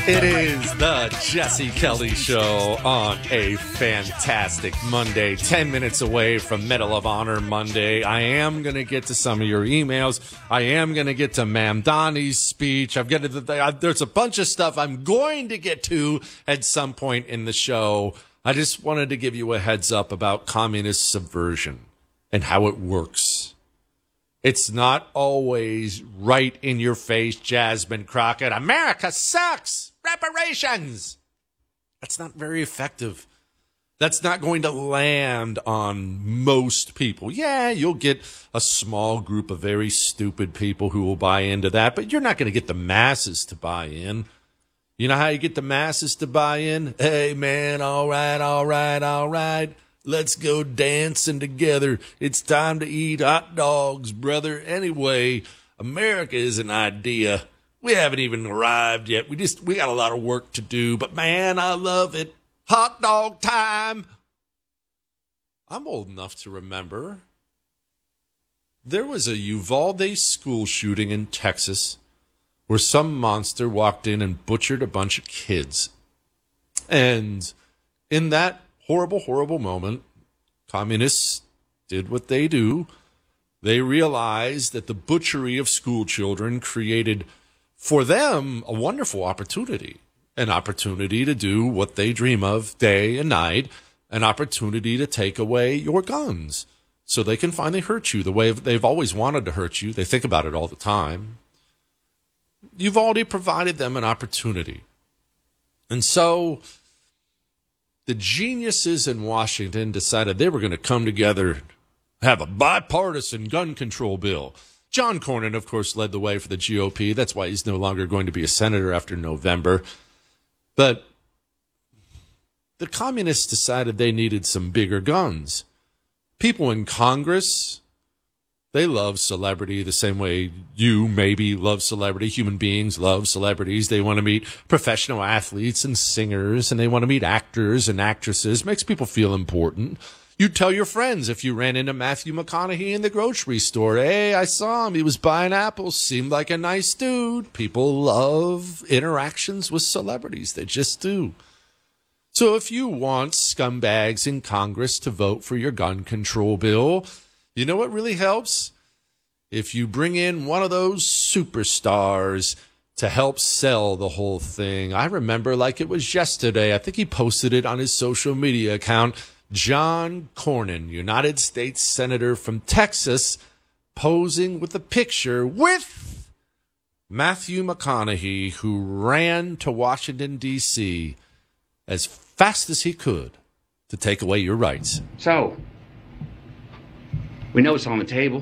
It is the Jesse Kelly Show on a fantastic Monday, 10 minutes away from Medal of Honor Monday. I am going to get to some of your emails. I am going to get to Mamdani's speech. There's a bunch of stuff I'm going to get to at some point in the show. I just wanted to give you a heads up about communist subversion and how it works. It's not always right in your face, Jasmine Crockett. America sucks. Reparations. That's not very effective. That's not going to land on most people. Yeah, you'll get a small group of very stupid people who will buy into that, but you're not going to get the masses to buy in. You know how you get the masses to buy in? Hey, man, all right. Let's go dancing together. It's time to eat hot dogs, brother. Anyway, America is an idea. We haven't even arrived yet. We got a lot of work to do, but man, I love it. Hot dog time. I'm old enough to remember there was a Uvalde school shooting in Texas where some monster walked in and butchered a bunch of kids. And in that horrible, horrible moment, communists did what they do. They realized that the butchery of school children created for them a wonderful opportunity, an opportunity to do what they dream of day and night, an opportunity to take away your guns so they can finally hurt you the way they've always wanted to hurt you. They think about it all the time. You've already provided them an opportunity. And so the geniuses in Washington decided they were going to come together and have a bipartisan gun control bill. John Cornyn, of course, led the way for the GOP. That's why he's no longer going to be a senator after November. But the communists decided they needed some bigger guns. People in Congress, they love celebrity the same way you maybe love celebrity. Human beings love celebrities. They want to meet professional athletes and singers, and they want to meet actors and actresses. Makes people feel important. You'd tell your friends if you ran into Matthew McConaughey in the grocery store. Hey, I saw him. He was buying apples. Seemed like a nice dude. People love interactions with celebrities. They just do. So if you want scumbags in Congress to vote for your gun control bill, you know what really helps? If you bring in one of those superstars to help sell the whole thing. I remember like it was yesterday. I think he posted it on his social media account. John Cornyn, United States Senator from Texas, posing with a picture with Matthew McConaughey, who ran to Washington, D.C. as fast as he could to take away your rights. So, we know it's on the table.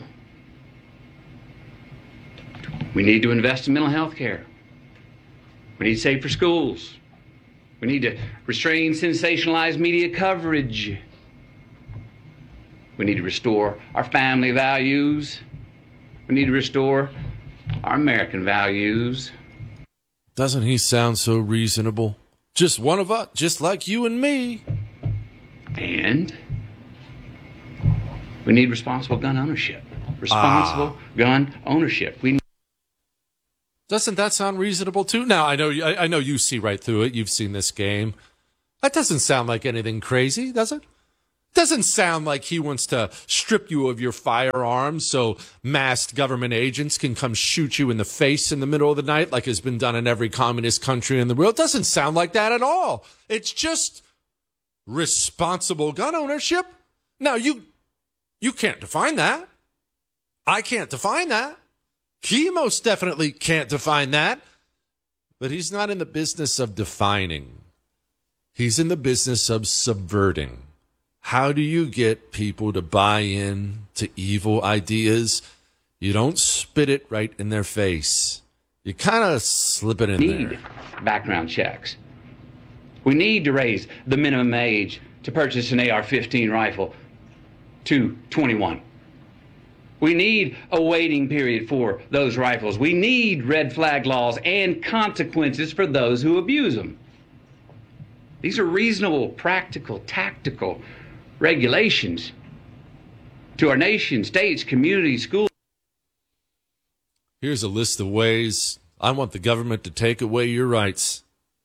We need to invest in mental health care. We need safer schools. We need to restrain sensationalized media coverage. We need to restore our family values. We need to restore our American values. Doesn't he sound so reasonable? Just one of us, just like you and me. And we need responsible gun ownership. Responsible gun ownership. Doesn't that sound reasonable too? Now, I know you see right through it. You've seen this game. That doesn't sound like anything crazy, does it? Doesn't sound like he wants to strip you of your firearms so masked government agents can come shoot you in the face in the middle of the night like has been done in every communist country in the world. It doesn't sound like that at all. It's just responsible gun ownership. Now, you can't define that. I can't define that. He most definitely can't define that. But he's not in the business of defining. He's in the business of subverting. How do you get people to buy in to evil ideas? You don't spit it right in their face. You kind of slip it in there. We need background checks. We need to raise the minimum age to purchase an AR-15 rifle to 21. We need a waiting period for those rifles. We need red flag laws and consequences for those who abuse them. These are reasonable, practical, tactical regulations to our nation, states, communities, schools. Here's a list of ways I want the government to take away your rights.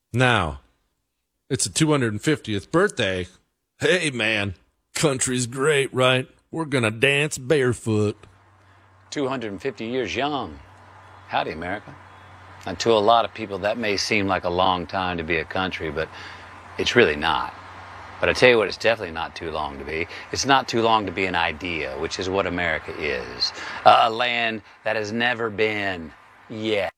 Now, it's a 250th birthday. Hey, man, country's great, right? We're going to dance barefoot. 250 years young. Howdy, America. And to a lot of people, that may seem like a long time to be a country, but it's really not. But I tell you what, it's definitely not too long to be. It's not too long to be an idea, which is what America is. A land that has never been yet.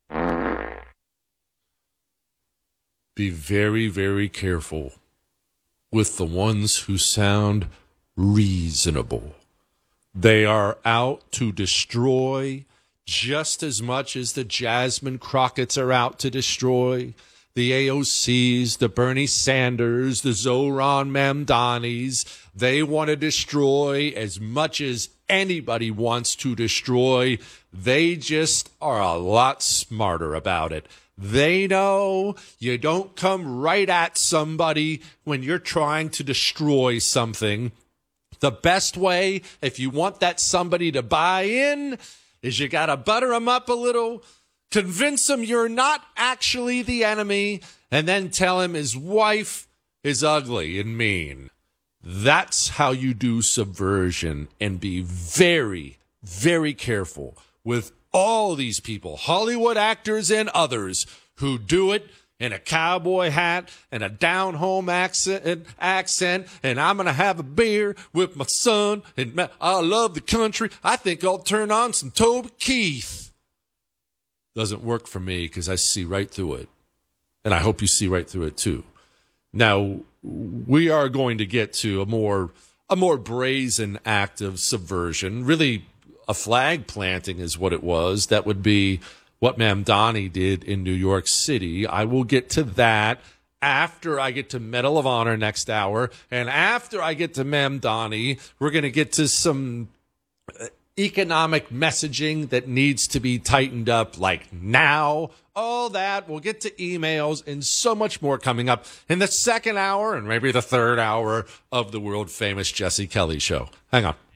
Be very, very careful with the ones who sound reasonable. They are out to destroy just as much as the Jasmine Crockett's are out to destroy. The AOCs, the Bernie Sanders, the Zoran Mamdanis, they want to destroy as much as anybody wants to destroy. They just are a lot smarter about it. They know you don't come right at somebody when you're trying to destroy something. The best way, if you want that somebody to buy in, is you got to butter them up a little, convince him you're not actually the enemy, and then tell him his wife is ugly and mean. That's how you do subversion, and be very, very careful with all these people, Hollywood actors and others, who do it in a cowboy hat and a down-home accent, and I'm going to have a beer with my son, and I love the country. I think I'll turn on some Toby Keith. Doesn't work for me because I see right through it, and I hope you see right through it too. Now, we are going to get to a more brazen act of subversion, really a flag planting is what it was. That would be what Mamdani did in New York City. I will get to that after I get to Medal of Honor next hour. And after I get to Mamdani, we're going to get to some economic messaging that needs to be tightened up, like now. All that. We'll get to emails and so much more coming up in the second hour and maybe the third hour of the world famous Jesse Kelly Show. Hang on.